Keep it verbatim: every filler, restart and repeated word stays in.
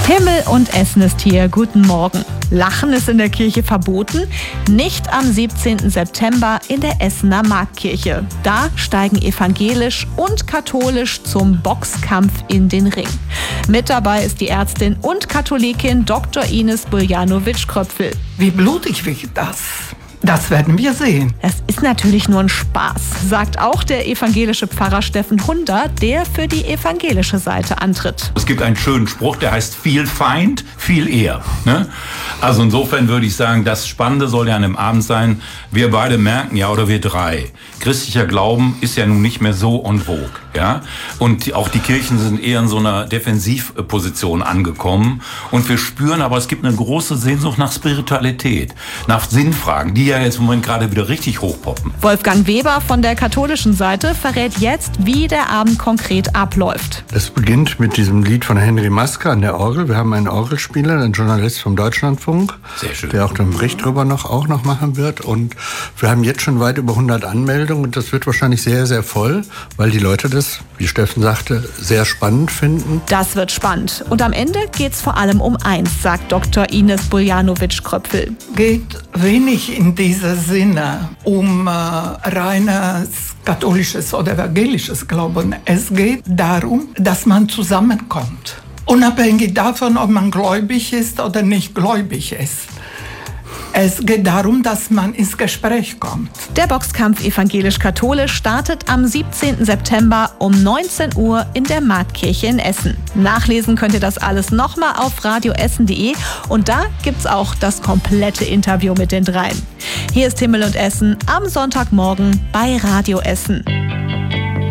Himmel und Essen ist hier. Guten Morgen. Lachen ist in der Kirche verboten. Nicht am siebzehnten September in der Essener Marktkirche. Da steigen evangelisch und katholisch zum Boxkampf in den Ring. Mit dabei ist die Ärztin und Katholikin Doktor Ines Buljanovic-Kröpfel. Wie blutig wird das? Das werden wir sehen. Es ist natürlich nur ein Spaß, sagt auch der evangelische Pfarrer Steffen Hunder, der für die evangelische Seite antritt. Es gibt einen schönen Spruch, der heißt viel Feind, viel eher. Ne? Also insofern würde ich sagen, das Spannende soll ja an dem Abend sein, wir beide merken ja, oder wir drei, christlicher Glauben ist ja nun nicht mehr so en vogue. Ja? Und die, auch die Kirchen sind eher in so einer Defensivposition angekommen. Und wir spüren aber, es gibt eine große Sehnsucht nach Spiritualität, nach Sinnfragen, die ja jetzt im Moment gerade wieder richtig hochpoppen. Wolfgang Weber von der katholischen Seite verrät jetzt, wie der Abend konkret abläuft. Es beginnt mit diesem Lied von Henry Maske an der Orgel. Wir haben einen Orgelspieler, einen Journalist vom Deutschlandfunk, Sehr schön. der auch den Bericht darüber noch, auch noch machen wird. Und wir haben jetzt schon weit über hundert Anmeldungen und das wird wahrscheinlich sehr, sehr voll, weil die Leute das, wie Steffen sagte, sehr spannend finden. Das wird spannend. Und am Ende geht es vor allem um eins, sagt Doktor Ines Buljanovic-Kröpfel. Geht wenig in diesem Sinne um äh, reines katholisches oder evangelisches Glauben. Es geht darum, dass man zusammenkommt. Unabhängig davon, ob man gläubig ist oder nicht gläubig ist. Es geht darum, dass man ins Gespräch kommt. Der Boxkampf evangelisch-katholisch startet am siebzehnten September um neunzehn Uhr in der Marktkirche in Essen. Nachlesen könnt ihr das alles nochmal auf radioessen punkt de und da gibt's auch das komplette Interview mit den dreien. Hier ist Himmel und Essen am Sonntagmorgen bei Radio Essen.